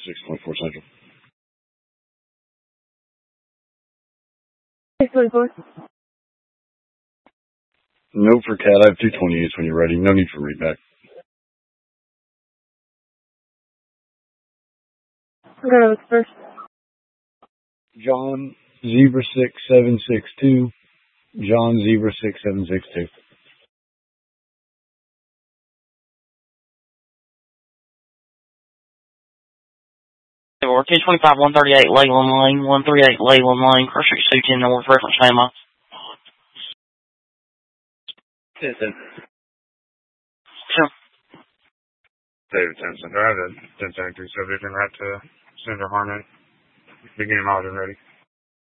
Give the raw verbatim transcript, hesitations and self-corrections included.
six twenty-four Central. six twenty-four. No for Cat. I have two twenty-eights when you're ready. No need for readback. I'm gonna look first. John Zebra six seven six two. John Zebra six seven six two. two twenty-five, one thirty-eight Leyland Lane, one thirty-eight Leyland Lane, Cross Street, two ten North, reference Fama. ten ten. Sure. David Simpson. I have a ten seventy-two subject en route to Center Harmony. Beginning mileage and ready.